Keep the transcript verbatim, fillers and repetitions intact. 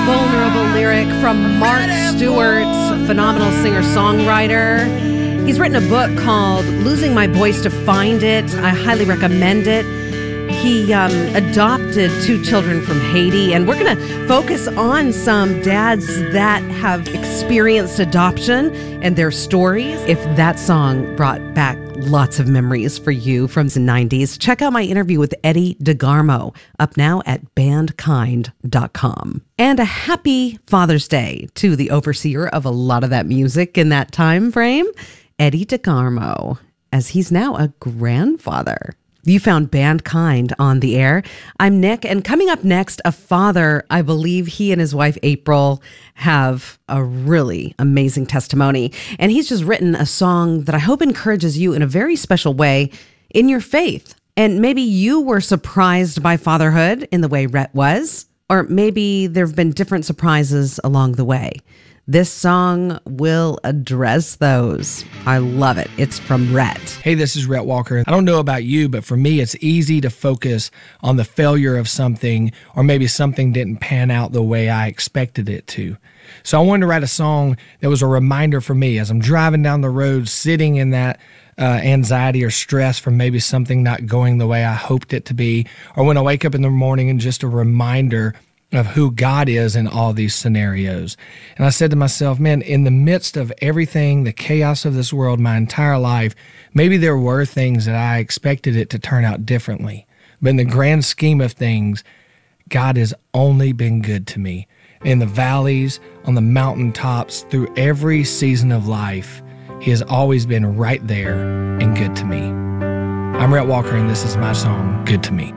vulnerable lyric from Mark Stewart, phenomenal singer-songwriter. He's written a book called Losing My Voice to Find It. I highly recommend it. He um, adopted two children from Haiti, and we're going to focus on some dads that have experienced adoption and their stories. If that song brought back lots of memories for you from the nineties, check out my interview with Eddie DeGarmo, up now at bandkind dot com. And a happy Father's Day to the overseer of a lot of that music in that time frame, Eddie DeGarmo, as he's now a grandfather. You found Bandkind on the air. I'm Nick, and coming up next, a father. I believe he and his wife, April, have a really amazing testimony. And he's just written a song that I hope encourages you in a very special way in your faith. And maybe you were surprised by fatherhood in the way Rhett was, or maybe there have been different surprises along the way. This song will address those. I love it. It's from Rhett. Hey, this is Rhett Walker. I don't know about you, but for me, it's easy to focus on the failure of something, or maybe something didn't pan out the way I expected it to. So I wanted to write a song that was a reminder for me as I'm driving down the road, sitting in that uh, anxiety or stress from maybe something not going the way I hoped it to be, or when I wake up in the morning and just a reminder of who God is in all these scenarios. And I said to myself, man, in the midst of everything, the chaos of this world, my entire life, maybe there were things that I expected it to turn out differently. But in the grand scheme of things, God has only been good to me. In the valleys, on the mountaintops, through every season of life, He has always been right there and good to me. I'm Rhett Walker, and this is my song, Good to Me.